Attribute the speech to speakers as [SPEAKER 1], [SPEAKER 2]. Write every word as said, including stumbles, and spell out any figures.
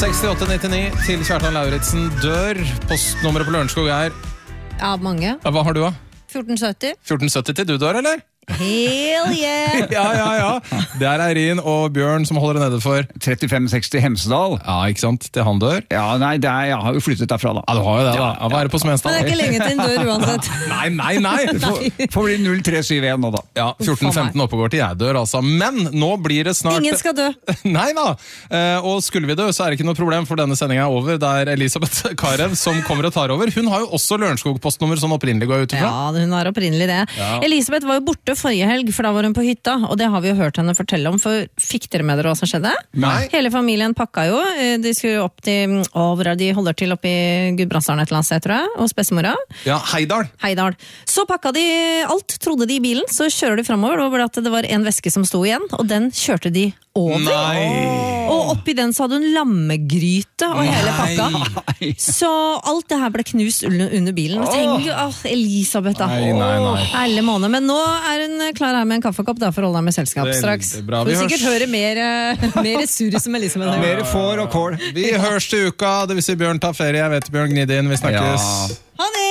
[SPEAKER 1] sekstiåtte nittini til Kjartan Lauritsen dør. Postnummeret på Lørenskog er...
[SPEAKER 2] Ja, mange.
[SPEAKER 1] Ja, hva har du da?
[SPEAKER 2] fjorten sytti.
[SPEAKER 1] fjorten sytti til du dør, eller?
[SPEAKER 2] Hell yeah!
[SPEAKER 1] Ja, ja, ja. Det er Eirin og Bjørn som holder det nede for.
[SPEAKER 3] trettifem seksti Hemsedal.
[SPEAKER 1] Ja, ikke sant? Til han dør.
[SPEAKER 3] Ja, nei, det er, jeg har jo flyttet derfra da.
[SPEAKER 1] Ja, du har jo det da. Ja, hva er det på Smestad?
[SPEAKER 2] Men det er ikke lenge til den dør uansett.
[SPEAKER 1] Nei, nei, nei.
[SPEAKER 3] Får, får bli null tre syv en nå da.
[SPEAKER 1] Ja, fjorten femten oppegård til jeg dør, altså. Men nå blir det snart...
[SPEAKER 2] Ingen skal dø.
[SPEAKER 1] Nei da. Eh, og skulle vi dø, så er det ikke noe problem, for denne sendingen er over. Det er Elisabeth Karev som kommer og tar over. Hun har jo også Lørenskog-postnummer sånn opprinnelig går ut ifra.
[SPEAKER 2] Ja, hun har opprinnelig det.
[SPEAKER 1] Ja.
[SPEAKER 2] Elisabeth var jo borte forrige helg, for da var hun på hytta, og det har vi jo hørt henne fortelle om, for fikk dere med dere hva som skjedde?
[SPEAKER 1] Nei.
[SPEAKER 2] Hele familien pakka jo, de skulle jo opp til, å, hvor er det de holder til oppe i Gudbrandsdalen et eller annet sted, tror jeg, og Spessemora.
[SPEAKER 1] Ja, Heidal.
[SPEAKER 2] Heidal. Så pakka de alt, trodde de i bilen, så kjører de fremover, og hvor det var en veske som sto igjen, og den kjørte de over.
[SPEAKER 1] Nei.
[SPEAKER 2] Og oppi den så hadde hun lammegryte og hele pakka.
[SPEAKER 3] Nei.
[SPEAKER 2] Så alt det her ble knust under, under bilen. Og tenk, åh, Elisabeth da.
[SPEAKER 1] Nei, nei, nei.
[SPEAKER 2] Alle måneder. Men nå er hun klar her med en kaffekopp da, for å holde deg med selskap
[SPEAKER 1] Veldig
[SPEAKER 2] straks.
[SPEAKER 1] bra.
[SPEAKER 2] Du
[SPEAKER 1] Vi
[SPEAKER 2] vil sikkert
[SPEAKER 1] hørs.
[SPEAKER 2] høre mer, eh, mer surr som Elisabeth. har gjort.
[SPEAKER 3] Mer får og kål.
[SPEAKER 1] Vi hørs til uka, det vil si Bjørn tar ferie. Jeg vet Bjørn, gnid inn, vi snakkes.
[SPEAKER 3] Ja.
[SPEAKER 2] Ha det!